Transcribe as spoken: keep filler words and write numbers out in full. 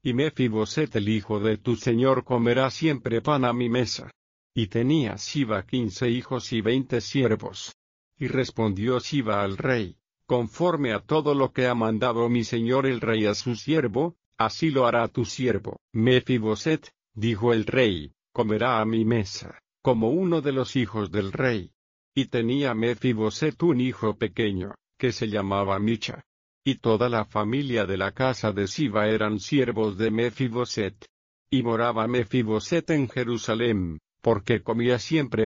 y Mefiboset el hijo de tu señor comerá siempre pan a mi mesa. Y tenía Siba quince hijos y veinte siervos. Y respondió Siba al rey, conforme a todo lo que ha mandado mi señor el rey a su siervo, así lo hará tu siervo. Mefiboset, dijo el rey, comerá a mi mesa, como uno de los hijos del rey. Y tenía Mefiboset un hijo pequeño, que se llamaba Micha. Y toda la familia de la casa de Siba eran siervos de Mefiboset. Y moraba Mefiboset en Jerusalén, porque comía siempre